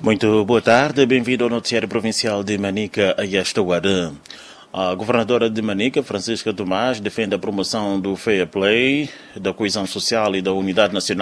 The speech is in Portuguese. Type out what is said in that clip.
Muito boa tarde, bem-vindo ao Noticiário Provincial de Manica a esta hora. A governadora de Manica, Francisca Tomás, defende a promoção do fair play, da coesão social e da unidade nacional